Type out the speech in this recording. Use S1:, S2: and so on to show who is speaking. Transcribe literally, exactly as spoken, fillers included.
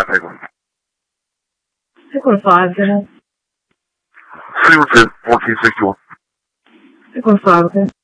S1: five, take one.
S2: Take one five, go ahead.
S1: Three one two, fourteen sixty one.
S2: Take one five, okay.